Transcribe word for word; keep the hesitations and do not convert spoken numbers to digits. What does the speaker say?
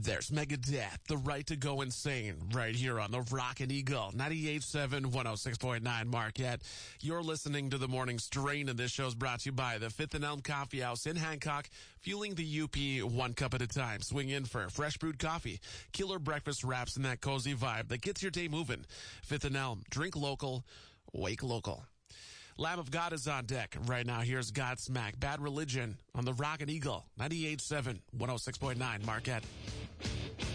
There's Megadeth, The Right to Go Insane, right here on the Rockin' Eagle, ninety-eight point seven, one oh six point nine Marquette. You're listening to The Morning Strain, and this show's brought to you by the Fifth and Elm Coffee House in Hancock, fueling the U P one cup at a time. Swing in for fresh brewed coffee, killer breakfast wraps, and that cozy vibe that gets your day moving. Fifth and Elm, drink local, wake local. Lamb of God is on deck right now. Here's Godsmack, Bad Religion on the Rockin' Eagle, ninety-eight point seven, one oh six point nine Marquette.